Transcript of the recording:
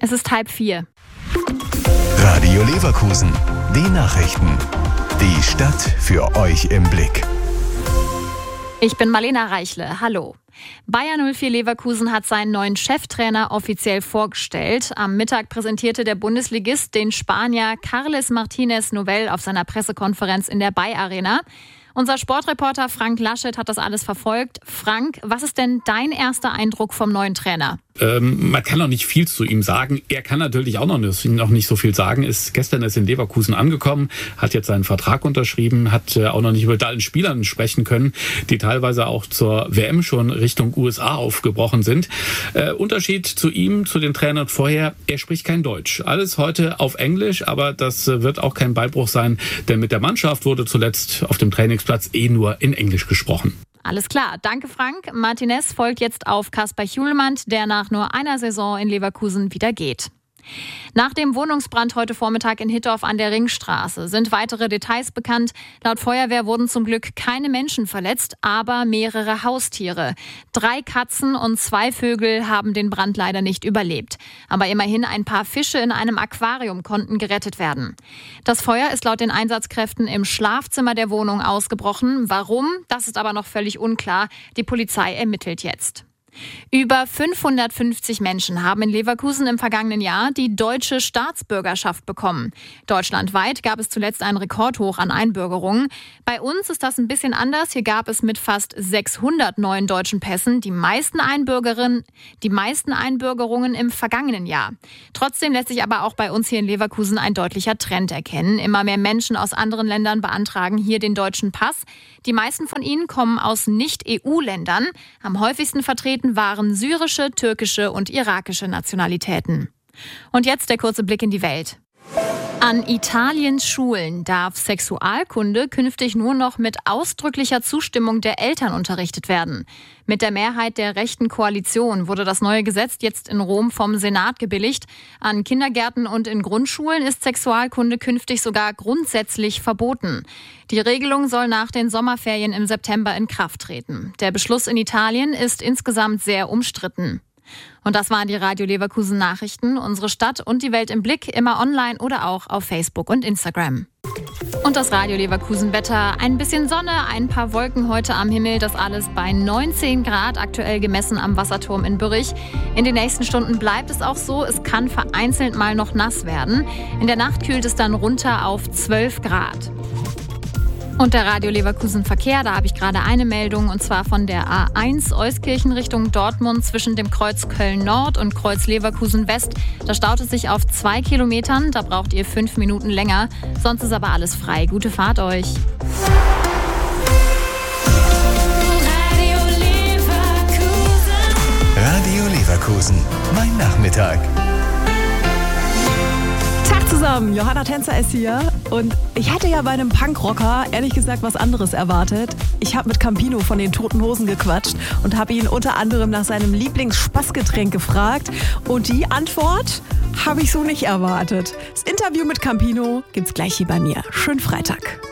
Es ist 3:30. Radio Leverkusen, die Nachrichten. Die Stadt für euch im Blick. Ich bin Marlena Reichle. Hallo. Bayer 04 Leverkusen hat seinen neuen Cheftrainer offiziell vorgestellt. Am Mittag präsentierte der Bundesligist den Spanier Carles Martínez Novell auf seiner Pressekonferenz in der Bay Arena. Unser Sportreporter Frank Laschet hat das alles verfolgt. Frank, was ist denn dein erster Eindruck vom neuen Trainer? Man kann noch nicht viel zu ihm sagen. Er kann natürlich auch noch nicht so viel sagen. Gestern ist in Leverkusen angekommen, hat jetzt seinen Vertrag unterschrieben, hat auch noch nicht mit allen Spielern sprechen können, die teilweise auch zur WM schon Richtung USA aufgebrochen sind. Unterschied zu ihm, zu den Trainern vorher, er spricht kein Deutsch. Alles heute auf Englisch, aber das wird auch kein Beinbruch sein, denn mit der Mannschaft wurde zuletzt auf dem Trainingsplatz nur in Englisch gesprochen. Alles klar, danke Frank. Martínez folgt jetzt auf Kasper Hjulmand, der nach nur einer Saison in Leverkusen wieder geht. Nach dem Wohnungsbrand heute Vormittag in Hittorf an der Ringstraße sind weitere Details bekannt. Laut Feuerwehr wurden zum Glück keine Menschen verletzt, aber mehrere Haustiere. 3 Katzen und 2 Vögel haben den Brand leider nicht überlebt. Aber immerhin ein paar Fische in einem Aquarium konnten gerettet werden. Das Feuer ist laut den Einsatzkräften im Schlafzimmer der Wohnung ausgebrochen. Warum? Das ist aber noch völlig unklar. Die Polizei ermittelt jetzt. Über 550 Menschen haben in Leverkusen im vergangenen Jahr die deutsche Staatsbürgerschaft bekommen. Deutschlandweit gab es zuletzt einen Rekordhoch an Einbürgerungen. Bei uns ist das ein bisschen anders. Hier gab es mit fast 600 neuen deutschen Pässen die meisten Einbürgerungen im vergangenen Jahr. Trotzdem lässt sich aber auch bei uns hier in Leverkusen ein deutlicher Trend erkennen. Immer mehr Menschen aus anderen Ländern beantragen hier den deutschen Pass. Die meisten von ihnen kommen aus Nicht-EU-Ländern. Am häufigsten vertreten waren syrische, türkische und irakische Nationalitäten. Und jetzt der kurze Blick in die Welt. An Italiens Schulen darf Sexualkunde künftig nur noch mit ausdrücklicher Zustimmung der Eltern unterrichtet werden. Mit der Mehrheit der rechten Koalition wurde das neue Gesetz jetzt in Rom vom Senat gebilligt. An Kindergärten und in Grundschulen ist Sexualkunde künftig sogar grundsätzlich verboten. Die Regelung soll nach den Sommerferien im September in Kraft treten. Der Beschluss in Italien ist insgesamt sehr umstritten. Und das waren die Radio Leverkusen Nachrichten. Unsere Stadt und die Welt im Blick, immer online oder auch auf Facebook und Instagram. Und das Radio Leverkusen Wetter. Ein bisschen Sonne, ein paar Wolken heute am Himmel. Das alles bei 19 Grad, aktuell gemessen am Wasserturm in Bürich. In den nächsten Stunden bleibt es auch so. Es kann vereinzelt mal noch nass werden. In der Nacht kühlt es dann runter auf 12 Grad. Und der Radio Leverkusen Verkehr, da habe ich gerade eine Meldung, und zwar von der A1 Euskirchen Richtung Dortmund zwischen dem Kreuz Köln Nord und Kreuz Leverkusen West. Da staut es sich auf 2 Kilometern, da braucht ihr 5 Minuten länger. Sonst ist aber alles frei. Gute Fahrt euch. Radio Leverkusen, mein Nachmittag. Zusammen, Johanna Tänzer ist hier und ich hätte ja bei einem Punkrocker ehrlich gesagt was anderes erwartet. Ich habe mit Campino von den Toten Hosen gequatscht und habe ihn unter anderem nach seinem Lieblingsspaßgetränk gefragt und die Antwort habe ich so nicht erwartet. Das Interview mit Campino gibt's gleich hier bei mir. Schönen Freitag.